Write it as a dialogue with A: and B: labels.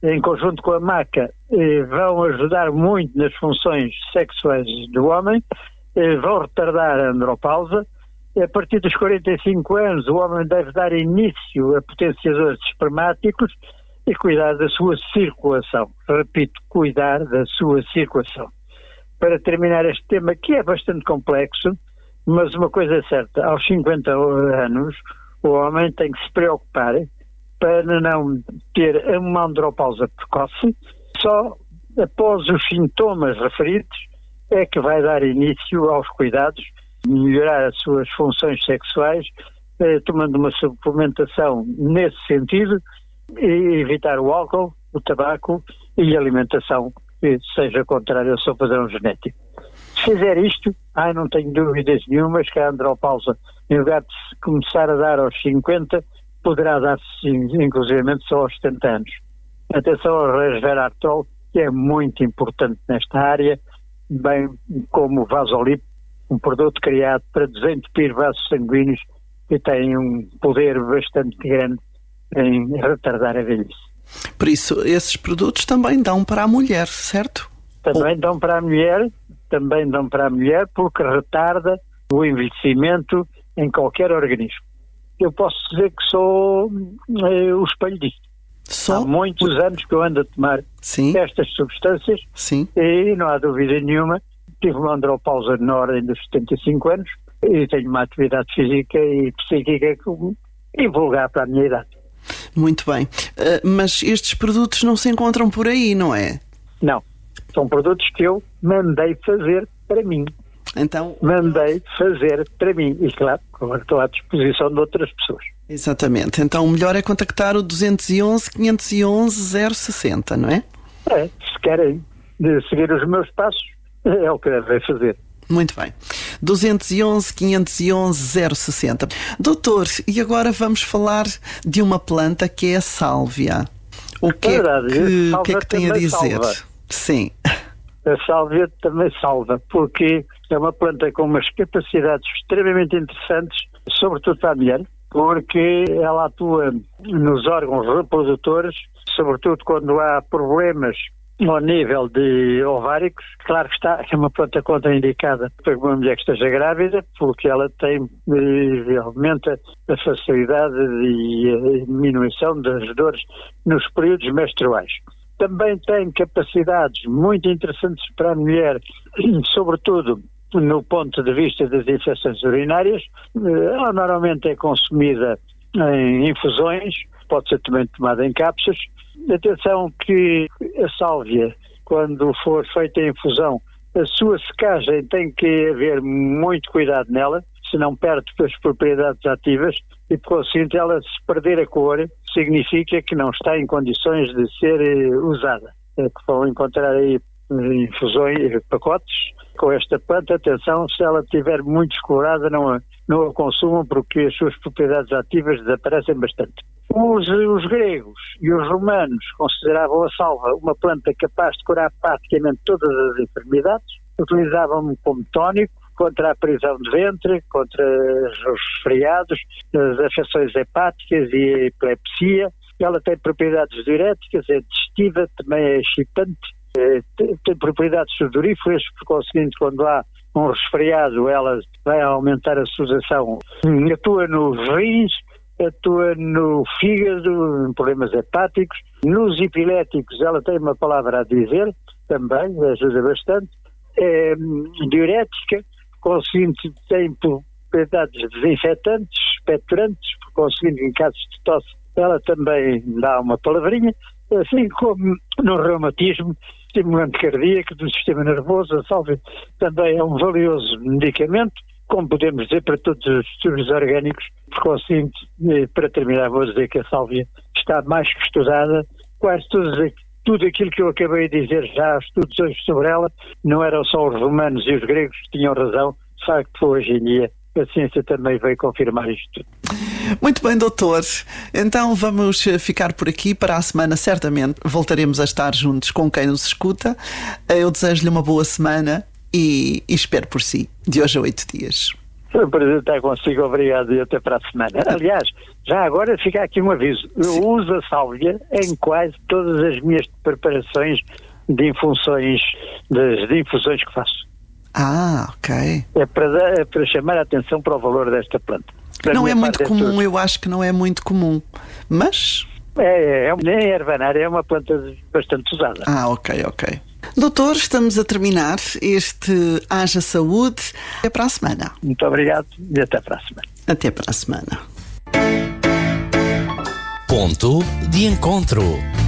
A: em conjunto com a maca, vão ajudar muito nas funções sexuais do homem, vão retardar a andropausa. A partir dos 45 anos, o homem deve dar início a potenciadores espermáticos e cuidar da sua circulação. Repito, cuidar da sua circulação. Para terminar este tema, que é bastante complexo, mas uma coisa é certa, aos 50 anos, o homem tem que se preocupar para não ter uma andropausa precoce. Só após os sintomas referidos é que vai dar início aos cuidados, melhorar as suas funções sexuais, tomando uma suplementação nesse sentido, e evitar o álcool, o tabaco e a alimentação que seja contrária ao seu padrão genético. Se fizer isto, não tenho dúvidas nenhumas que a andropausa, em lugar de se começar a dar aos 50, poderá dar-se inclusivamente só aos 70 anos. Atenção ao resveratrol, que é muito importante nesta área, bem como o Vasolip, um produto criado para desentupir vasos sanguíneos que tem um poder bastante grande em retardar a velhice.
B: Por isso, esses produtos também dão para a mulher, certo?
A: Também dão para a mulher porque retarda o envelhecimento em qualquer organismo. Eu posso dizer que sou o espelho disto. Há muitos anos que eu ando a tomar estas substâncias e não há dúvida nenhuma, tive uma andropausa na ordem dos 75 anos e tenho uma atividade física e psíquica invulgar para a minha idade.
B: Muito bem. Mas estes produtos não se encontram por aí, não é?
A: Não. São produtos que eu mandei fazer para mim.
B: Então...
A: Mandei fazer para mim. E claro, estou à disposição de outras pessoas.
B: Exatamente. Então o melhor é contactar o 211 511 060, não é?
A: Se querem seguir os meus passos, é o que devem fazer.
B: Muito bem. 211 511 060. Doutor, e agora vamos falar de uma planta que é a sálvia. O que é que tem a dizer?
A: Salva.
B: Sim.
A: A sálvia também salva, porque é uma planta com umas capacidades extremamente interessantes, sobretudo para a mulher, porque ela atua nos órgãos reprodutores, sobretudo quando há problemas ao nível de ováricos. Claro que é uma planta contraindicada para uma mulher que esteja grávida, porque ela tem realmente a facilidade e a diminuição das dores nos períodos menstruais. Também tem capacidades muito interessantes para a mulher, sobretudo no ponto de vista das infecções urinárias. Ela normalmente é consumida em infusões, pode ser também tomada em cápsulas. Atenção que a sálvia, quando for feita em infusão, a sua secagem tem que haver muito cuidado nela, senão perde as propriedades ativas e, por conseguinte, ela, se perder a cor, significa que não está em condições de ser usada. Que vão encontrar aí infusões, pacotes com esta planta. Atenção, se ela estiver muito descolorada, não a consumam, porque as suas propriedades ativas desaparecem bastante. Os gregos e os romanos consideravam a salva uma planta capaz de curar praticamente todas as enfermidades. Utilizavam como tónico contra a prisão de ventre, contra os resfriados, as afecções hepáticas e a epilepsia. Ela tem propriedades diuréticas, é digestiva, também é excitante, tem propriedades sudoríferas, por conseguinte, quando há um resfriado, ela vai aumentar a sudoração. Atua nos rins, atua no fígado, em problemas hepáticos. Nos epiléticos, ela tem uma palavra a dizer, também ajuda bastante. É diurética, por conseguinte, tem propriedades desinfetantes, expectorantes, por conseguinte, em casos de tosse, ela também dá uma palavrinha, assim como no reumatismo, estimulante cardíaco do sistema nervoso. A sálvia também é um valioso medicamento, como podemos dizer, para todos os distúrbios orgânicos. Por conseguinte, para terminar, vou dizer que a sálvia está mais que estudada. Quase tudo aquilo que eu acabei de dizer, já há estudos hoje sobre ela, não eram só os romanos e os gregos que tinham razão. De facto, hoje em dia, a ciência também veio confirmar isto tudo.
B: Muito bem, doutor. Então vamos ficar por aqui. Para a semana, certamente, voltaremos a estar juntos com quem nos escuta. Eu desejo-lhe uma boa semana e espero por si, de hoje a 8 dias.
A: Foi um prazer estar consigo, obrigado, e até para a semana. Aliás, já agora fica aqui um aviso. Eu uso a sálvia em quase todas as minhas preparações de infusões que faço.
B: Ok.
A: É para chamar a atenção para o valor desta planta.
B: Não é muito comum, eu acho que não é muito comum, mas...
A: Nem herbanária, é uma planta bastante usada.
B: Ok. Doutor, estamos a terminar este Haja Saúde. Até para a semana.
A: Muito obrigado e até para a semana.
B: Até para a semana.
C: Ponto de encontro.